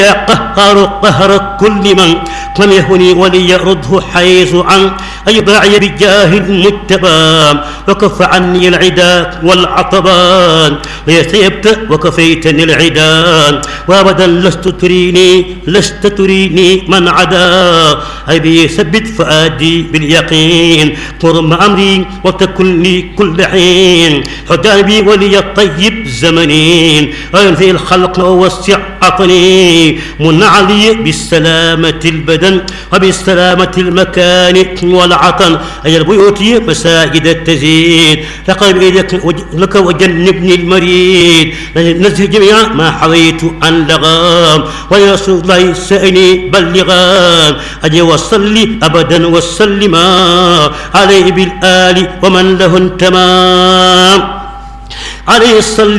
يا قهار قهر كل من لم يهني وليرده حيث عن أي داعي بجاه المجتبى وكف عني العدا والعطبان ليتيبت وكفيتني العدان وابدا لست تريني من عدا أبي ثبت فؤادي باليقين قرم أمري وتكلني كل حين حجابي ولي الطيب زمنين وينفي الخلق ووسع عطني من علي بالسلامة البدن وبالسلامة المكان والعطن أي البيوت مساجد التزيد لقد لك وجنبني المريد نزه جميع ما حويت عن لغام ويا رسول الله سأني بلغام أجي وصلي أبدا وسلما عليه بالآل ومن له انتمام عليه الصل